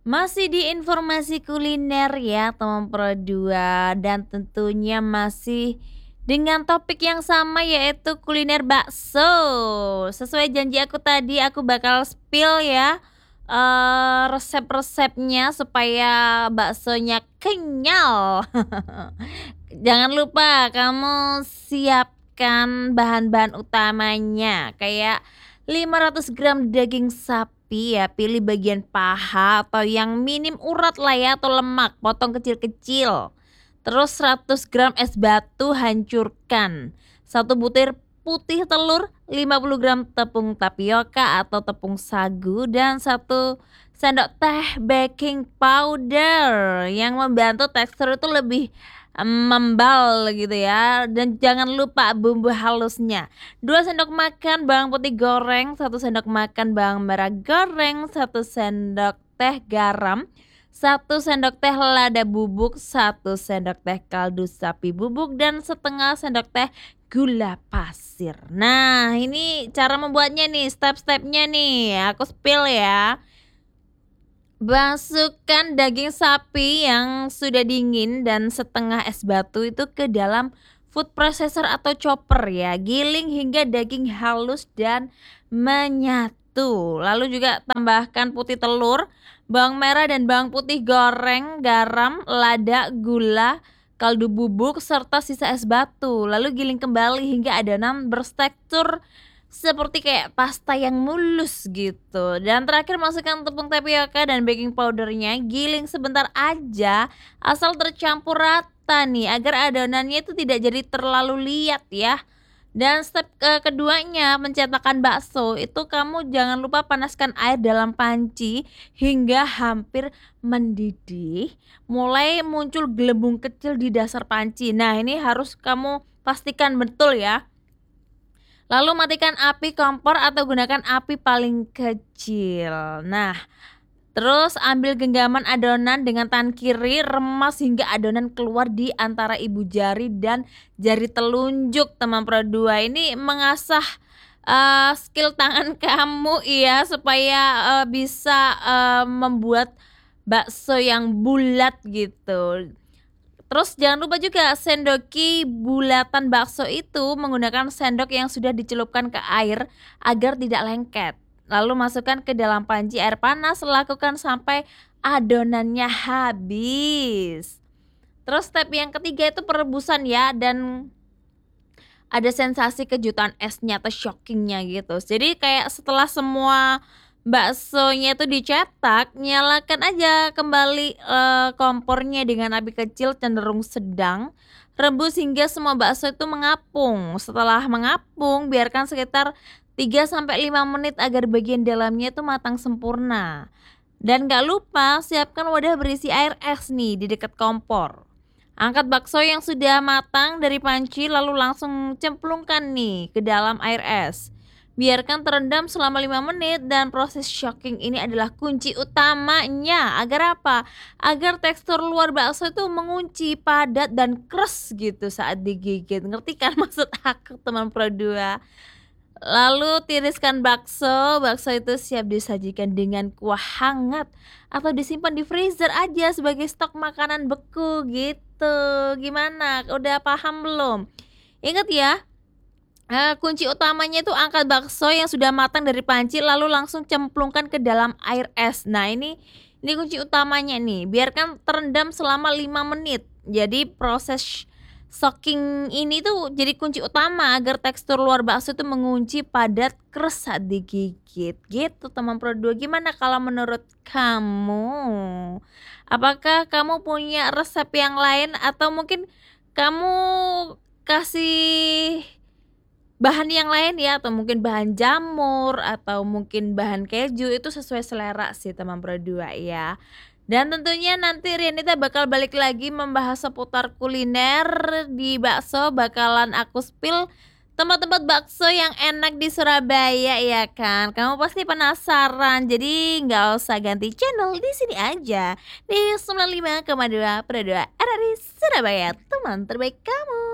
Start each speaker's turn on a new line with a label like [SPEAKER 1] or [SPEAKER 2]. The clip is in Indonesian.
[SPEAKER 1] Masih di informasi kuliner ya teman Pro 2 dan tentunya masih dengan topik yang sama yaitu kuliner bakso. Sesuai janji aku tadi aku bakal spill ya, resep-resepnya supaya baksonya kenyal. Jangan lupa kamu siapkan bahan-bahan utamanya kayak 500 gram daging sapi ya, pilih bagian paha atau yang minim urat lah ya atau lemak, potong kecil-kecil. Terus 100 gram es batu hancurkan. Satu butir putih telur, 50 gram tepung tapioka atau tepung sagu dan satu sendok teh baking powder yang membantu tekstur itu lebih membal gitu ya dan jangan lupa bumbu halusnya. 2 sendok makan bawang putih goreng, 1 sendok makan bawang merah goreng, 1 sendok teh garam, 1 sendok teh lada bubuk, 1 sendok teh kaldu sapi bubuk, dan setengah sendok teh gula pasir. Nah, ini cara membuatnya nih, step-stepnya nih, aku spill ya. Masukkan daging sapi yang sudah dingin dan setengah es batu itu ke dalam food processor atau chopper ya. Giling hingga daging halus dan menyatu. Lalu juga tambahkan putih telur, bawang merah dan bawang putih goreng, garam, lada, gula, kaldu bubuk serta sisa es batu. Lalu giling kembali hingga adonan bertekstur seperti kayak pasta yang mulus gitu. Dan terakhir masukkan tepung tapioka dan baking powdernya, giling sebentar aja asal tercampur rata nih agar adonannya itu tidak jadi terlalu liat ya. Dan step keduanya mencetakkan bakso itu kamu jangan lupa panaskan air dalam panci hingga hampir mendidih, mulai muncul gelembung kecil di dasar panci. Nah, ini harus kamu pastikan betul ya. Lalu matikan api kompor atau gunakan api paling kecil. Nah, terus ambil genggaman adonan dengan tangan kiri, remas hingga adonan keluar di antara ibu jari dan jari telunjuk teman Pro 2. Ini mengasah skill tangan kamu ya supaya bisa membuat bakso yang bulat gitu. Terus jangan lupa juga sendoki bulatan bakso itu menggunakan sendok yang sudah dicelupkan ke air agar tidak lengket. Lalu masukkan ke dalam panci air panas, lakukan sampai adonannya habis. Terus step yang ketiga itu perebusan ya dan ada sensasi kejutan esnya atau shockingnya gitu. Jadi kayak setelah semua baksonya itu dicetak, nyalakan aja kembali kompornya dengan api kecil cenderung sedang. Rebus hingga semua bakso itu mengapung. Setelah mengapung, biarkan sekitar 3 sampai 5 menit agar bagian dalamnya itu matang sempurna. Dan gak lupa siapkan wadah berisi air es nih di dekat kompor. Angkat bakso yang sudah matang dari panci lalu langsung cemplungkan nih ke dalam air es. Biarkan terendam selama 5 menit dan proses shocking ini adalah kunci utamanya. Agar apa? Agar tekstur luar bakso itu mengunci, padat dan keras gitu saat digigit. Ngerti kan maksud aku teman Pro 2? Lalu tiriskan bakso, bakso itu siap disajikan dengan kuah hangat atau disimpan di freezer aja sebagai stok makanan beku gitu. Gimana? Udah paham belum? Ingat ya, kunci utamanya itu angkat bakso yang sudah matang dari panci lalu langsung cemplungkan ke dalam air es. Nah, ini kunci utamanya nih. Biarkan terendam selama 5 menit. Jadi proses soaking ini tuh jadi kunci utama agar tekstur luar bakso itu mengunci, padat, keras saat digigit. Gitu teman Pro 2. Gimana kalau menurut kamu? Apakah kamu punya resep yang lain atau mungkin kamu kasih bahan yang lain ya atau mungkin bahan jamur atau mungkin bahan keju itu sesuai selera sih teman Pro 2 ya. Dan tentunya nanti Rianita bakal balik lagi membahas seputar kuliner di bakso, bakalan aku spill tempat-tempat bakso yang enak di Surabaya ya kan. Kamu pasti penasaran, jadi nggak usah ganti channel di sini aja di 95,2 Pro 2 RRI Surabaya, teman terbaik kamu.